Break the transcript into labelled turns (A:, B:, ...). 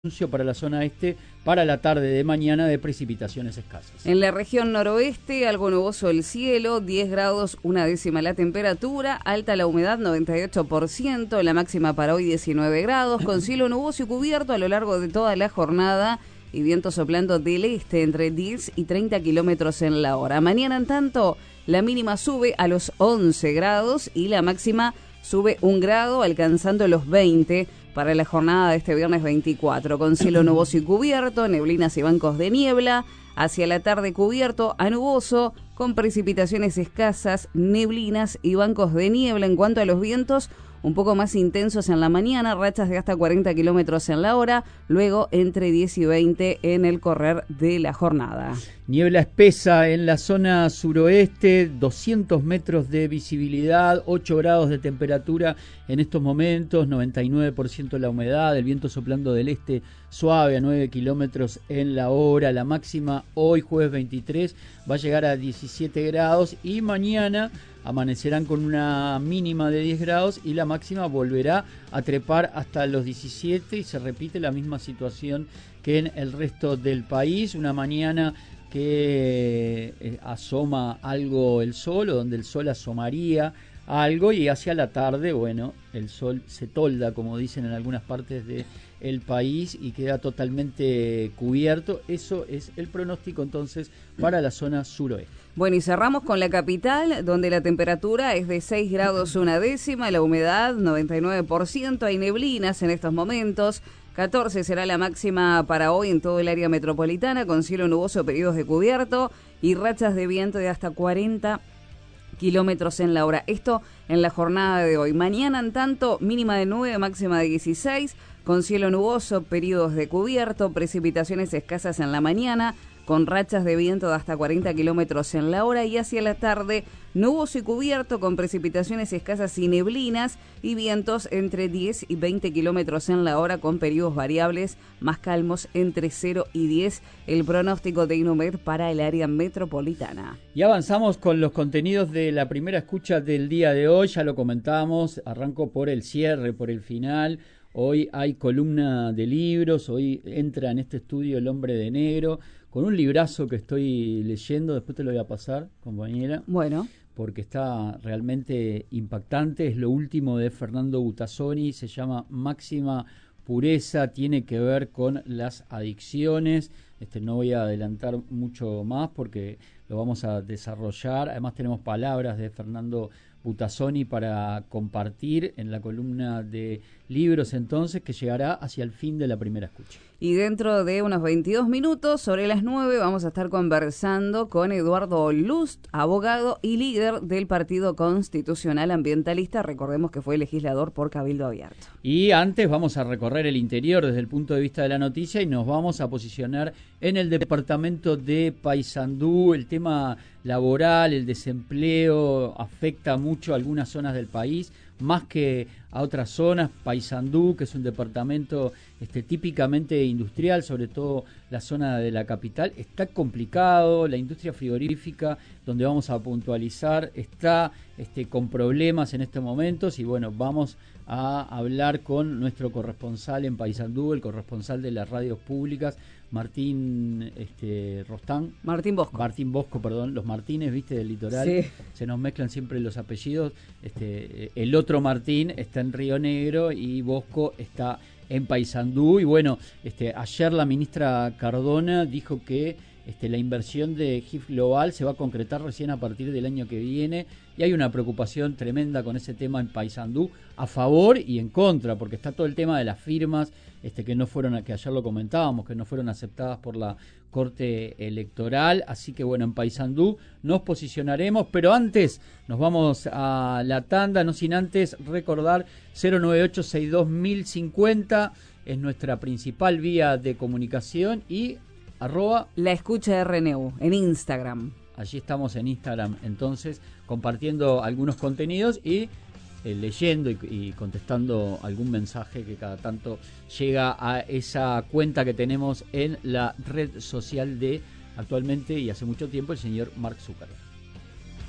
A: Anuncio para la zona este para la tarde de mañana de precipitaciones escasas.
B: En la región noroeste, algo nuboso el cielo, 10 grados, 1/10 la temperatura, alta la humedad, 98%, la máxima para hoy 19 grados, con cielo nuboso y cubierto a lo largo de toda la jornada y viento soplando del este entre 10 y 30 kilómetros en la hora. Mañana, en tanto, la mínima sube a los 11 grados y la máxima sube 1 grado, alcanzando los 20 para la jornada de este viernes 24, con cielo nuboso y cubierto, neblinas y bancos de niebla. Hacia la tarde cubierto a nuboso, con precipitaciones escasas, neblinas y bancos de niebla. En cuanto a los vientos, un poco más intensos en la mañana, rachas de hasta 40 kilómetros en la hora, luego entre 10 y 20 en el correr de la jornada.
A: Niebla espesa en la zona suroeste, 200 metros de visibilidad, 8 grados de temperatura en estos momentos, 99% la humedad, el viento soplando del este suave a 9 kilómetros en la hora. La máxima hoy, jueves 23, va a llegar a 17 grados y mañana amanecerán con una mínima de 10 grados y la máxima volverá a trepar hasta los 17 y se repite la misma situación que en el resto del país. Una mañana que asoma algo el sol, o donde el sol asomaría algo, y hacia la tarde, bueno, el sol se tolda, como dicen en algunas partes del país, y queda totalmente cubierto. Eso es el pronóstico entonces para la zona suroeste.
B: Bueno, y cerramos con la capital, donde la temperatura es de 6 grados 1/10, la humedad 99%, hay neblinas en estos momentos. 14 será la máxima para hoy en todo el área metropolitana, con cielo nuboso, periodos de cubierto y rachas de viento de hasta 40 kilómetros en la hora. Esto en la jornada de hoy. Mañana, en tanto, mínima de 9, máxima de 16, con cielo nuboso, periodos de cubierto, precipitaciones escasas en la mañana, con rachas de viento de hasta 40 kilómetros en la hora, y hacia la tarde nuboso y cubierto, con precipitaciones escasas y neblinas y vientos entre 10 y 20 kilómetros en la hora, con periodos variables más calmos entre 0 y 10, el pronóstico de Inumet para el área metropolitana.
A: Y avanzamos con los contenidos de la primera escucha del día de hoy. Ya lo comentamos, arranco por el cierre, por el final. Hoy hay columna de libros, hoy entra en este estudio El Hombre de Negro, con un librazo que estoy leyendo, después te lo voy a pasar, compañera.
B: Bueno.
A: Porque está realmente impactante, es lo último de Fernando Butazzoni, se llama Máxima Pureza, tiene que ver con las adicciones. No voy a adelantar mucho más porque lo vamos a desarrollar. Además tenemos palabras de Fernando Butazzoni para compartir en la columna de libros, entonces, que llegará hacia el fin de la primera escucha.
B: Y dentro de unos 22 minutos, sobre las 9, vamos a estar conversando con Eduardo Lust, abogado y líder del Partido Constitucional Ambientalista. Recordemos que fue legislador por Cabildo Abierto.
A: Y antes vamos a recorrer el interior desde el punto de vista de la noticia y nos vamos a posicionar en el departamento de Paysandú. El tema laboral, el desempleo afecta mucho a algunas zonas del país, más que a otras zonas. Paysandú, que es un departamento típicamente industrial, sobre todo la zona de la capital, está complicado. La industria frigorífica, donde vamos a puntualizar, está con problemas en estos momentos. Y bueno, vamos a hablar con nuestro corresponsal en Paysandú, el corresponsal de las radios públicas, Martín
B: Martín Bosco.
A: Martín Bosco, perdón, los Martínez, viste, del litoral.
B: Sí.
A: Se nos mezclan siempre los apellidos. El otro Martín está en Río Negro y Bosco está en Paysandú. Y bueno, ayer la ministra Cardona dijo que la inversión de GIF Global se va a concretar recién a partir del año que viene, y hay una preocupación tremenda con ese tema en Paysandú, a favor y en contra, porque está todo el tema de las firmas que no fueron, que ayer lo comentábamos, que no fueron aceptadas por la Corte Electoral. Así que bueno, en Paysandú nos posicionaremos, pero antes nos vamos a la tanda, no sin antes recordar 098-62-1050 es nuestra principal vía de comunicación, y
B: La Escucha RNU en Instagram.
A: Allí estamos en Instagram, entonces, compartiendo algunos contenidos y leyendo y contestando algún mensaje que cada tanto llega a esa cuenta que tenemos en la red social de, actualmente y hace mucho tiempo, el señor Mark Zuckerberg.